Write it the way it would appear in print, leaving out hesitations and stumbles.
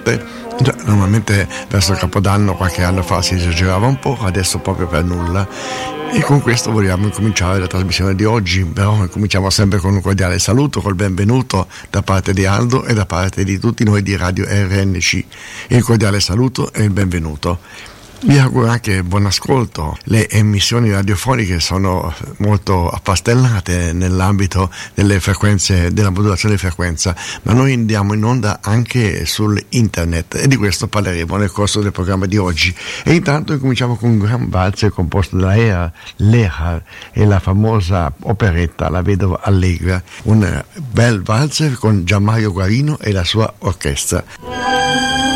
notte. Normalmente verso Capodanno qualche anno fa si esagerava un po', adesso proprio per nulla. E con questo vogliamo incominciare la trasmissione di oggi, però cominciamo sempre con un cordiale saluto, col benvenuto da parte di Aldo e da parte di tutti noi di Radio RNC. Il cordiale saluto e il benvenuto. Vi auguro anche buon ascolto. Le emissioni radiofoniche sono molto affastellate nell'ambito delle frequenze, della modulazione di frequenza, ma noi andiamo in onda anche sull'internet e di questo parleremo nel corso del programma di oggi. E intanto incominciamo con un gran valzer composto da Lehar e la famosa operetta La Vedova Allegra, un bel valzer con Gianmario Guarino e la sua orchestra.